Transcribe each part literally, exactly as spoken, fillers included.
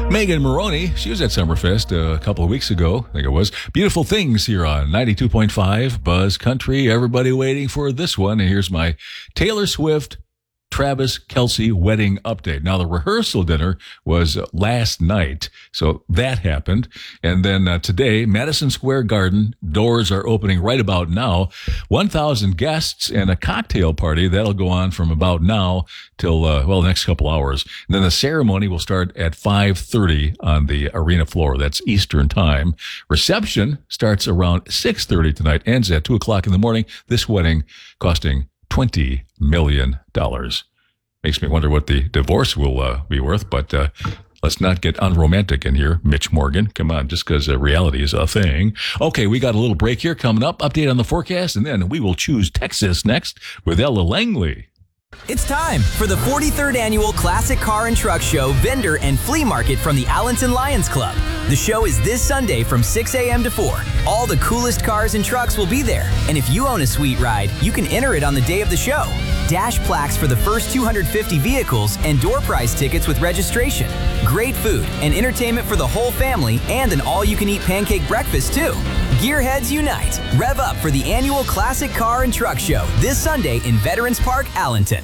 Megan Maroney, she was at Summerfest uh, a couple of weeks ago, I think it was. Beautiful Things here on ninety-two point five Buzz Country. Everybody waiting for this one. And here's my Taylor Swift, Travis Kelce wedding update. Now, the rehearsal dinner was last night, so that happened. And then uh, today, Madison Square Garden, doors are opening right about now. one thousand guests and a cocktail party. That'll go on from about now till, uh, well, the next couple hours. And then the ceremony will start at five thirty on the arena floor. That's Eastern time. Reception starts around six thirty tonight, ends at two o'clock in the morning. This wedding costing twenty million dollars. Makes me wonder what the divorce will uh, be worth, but uh, let's not get unromantic in here, Mitch Morgan. Come on, just because uh, reality is a thing. Okay, we got a little break here coming up. Update on the forecast, and then we will choose Texas next with Ella Langley. It's time for the forty-third Annual Classic Car and Truck Show Vendor and Flea Market from the Allenton Lions Club. The show is this Sunday from six a.m. to four. All the coolest cars and trucks will be there. And if you own a sweet ride, you can enter it on the day of the show. Dash plaques for the first two hundred fifty vehicles and door prize tickets with registration. Great food and entertainment for the whole family and an all-you-can-eat pancake breakfast, too. Gearheads unite. Rev up for the annual Classic Car and Truck Show this Sunday in Veterans Park, Allenton.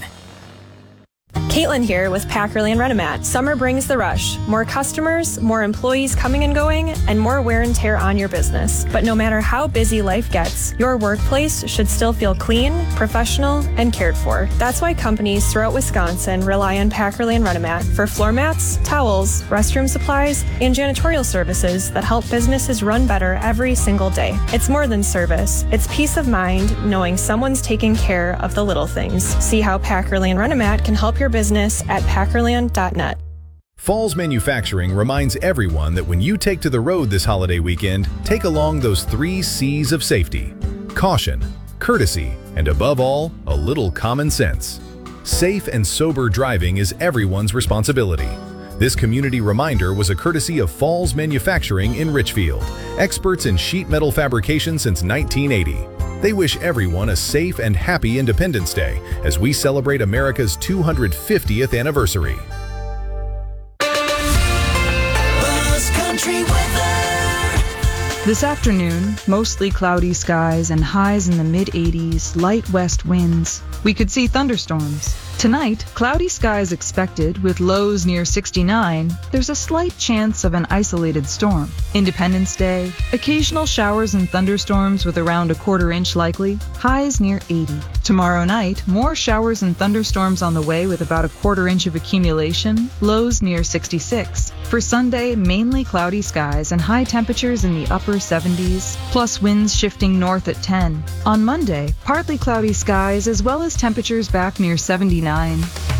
Caitlin here with Packerly and Renomat. Summer brings the rush. More customers, more employees coming and going, and more wear and tear on your business. But no matter how busy life gets, your workplace should still feel clean, professional, and cared for. That's why companies throughout Wisconsin rely on Packerly and Renomat for floor mats, towels, restroom supplies, and janitorial services that help businesses run better every single day. It's more than service. It's peace of mind knowing someone's taking care of the little things. See how Packerly and Renomat can help your business at packerland dot net. Falls Manufacturing reminds everyone that when you take to the road this holiday weekend, take along those three C's of safety: caution, courtesy, and above all, a little common sense. Safe and sober driving is everyone's responsibility. This community reminder was a courtesy of Falls Manufacturing in Richfield, experts in sheet metal fabrication since nineteen eighty. They wish everyone a safe and happy Independence Day as we celebrate America's two hundred fiftieth anniversary. Buzz Country weather. This afternoon, mostly cloudy skies and highs in the mid eighties, light west winds. We could see thunderstorms. Tonight, cloudy skies expected with lows near sixty-nine. There's a slight chance of an isolated storm. Independence Day, occasional showers and thunderstorms with around a quarter inch likely. Highs near eighty. Tomorrow night, more showers and thunderstorms on the way with about a quarter inch of accumulation. Lows near sixty-six. For Sunday, mainly cloudy skies and high temperatures in the upper seventies, plus winds shifting north at ten. On Monday, partly cloudy skies as well as temperatures back near seventy-nine.